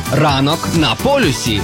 Ранок на полюсі.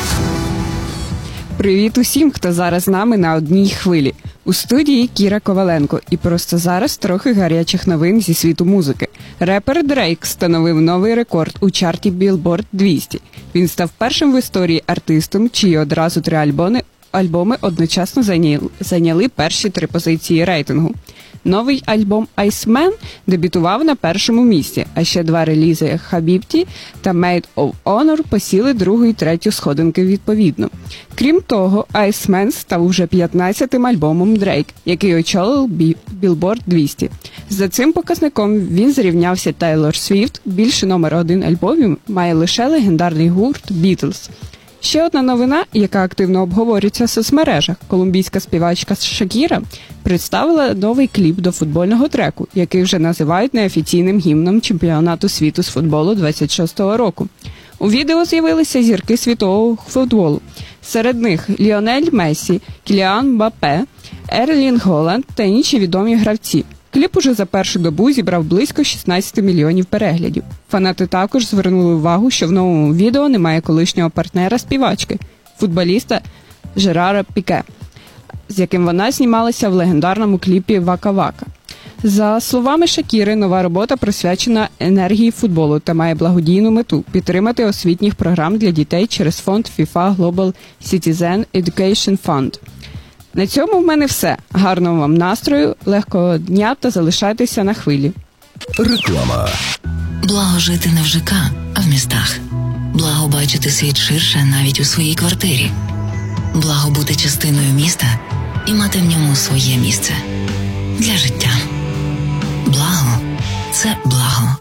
Привіт усім, хто зараз з нами на одній хвилі. У студії Кіра Коваленко. І просто зараз трохи гарячих новин зі світу музики. Репер Дрейк встановив новий рекорд у чарті Billboard 200. Він став першим в історії артистом, чиї одразу 3 альбоми одночасно зайняли перші 3 позиції рейтингу. Новий альбом Iceman дебютував на першому місці, а ще 2 релізи Хабібті та Maid of Honor посіли 2 і 3 сходинки відповідно. Крім того, Iceman став уже 15-тим альбомом Дрейк, який очолив Billboard 200. За цим показником він зрівнявся Тейлор Свіфт, більше номер 1 альбомів має лише легендарний гурт Beatles. Ще одна новина, яка активно обговорюється в соцмережах. Колумбійська співачка Шакіра представила новий кліп до футбольного треку, який вже називають неофіційним гімном чемпіонату світу з футболу 26-го року. У відео з'явилися зірки світового футболу. Серед них Ліонель Мессі, Кіліан Мбаппе, Ерлінг Голланд та інші відомі гравці. Кліп уже за першу добу зібрав близько 16 мільйонів переглядів. Фанати також звернули увагу, що в новому відео немає колишнього партнера співачки – футболіста Жерара Піке, з яким вона знімалася в легендарному кліпі «Вака Вака». За словами Шакіри, нова робота присвячена енергії футболу та має благодійну мету – підтримати освітніх програм для дітей через фонд FIFA Global Citizen Education Fund. На цьому в мене все. Гарного вам настрою, легкого дня та залишайтеся на хвилі. Реклама. Благо жити не в ЖК, а в містах. Благо бачити світ ширше навіть у своїй квартирі. Благо бути частиною міста і мати в ньому своє місце. Для життя. Благо – це благо.